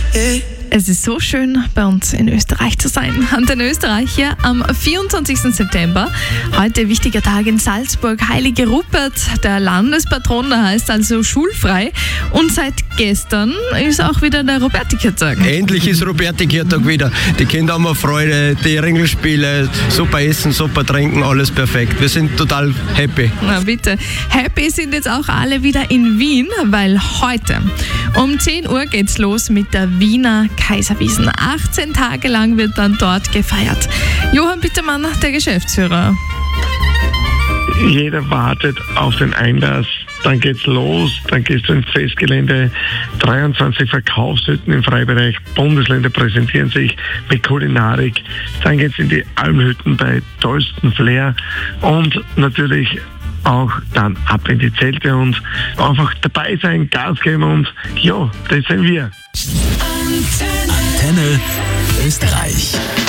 Es ist so schön, bei uns in Österreich zu sein. Und in Österreich hier am 24. September, heute wichtiger Tag in Salzburg, Heilige Rupert, der Landespatron, der heißt also schulfrei. Und seit gestern ist auch wieder der Robertiker-Tag. Endlich ist Robertiker-Tag wieder. Die Kinder haben Freude, die Ringelspiele, super essen, super trinken, alles perfekt. Wir sind total happy. Na bitte. Happy sind jetzt auch alle wieder in Wien, weil heute um 10 Uhr geht's los mit der Wiener Kaiserwiesen. 18 Tage lang wird dann dort gefeiert. Johann Bittermann, der Geschäftsführer. Jeder wartet auf den Einlass. Dann geht's los, dann geht's ins Festgelände. 23 Verkaufshütten im Freibereich. Bundesländer präsentieren sich mit Kulinarik. Dann geht's in die Almhütten bei tollsten Flair. Und natürlich auch dann ab in die Zelte und einfach dabei sein, Gas geben und ja, das sind wir. Antenne Österreich.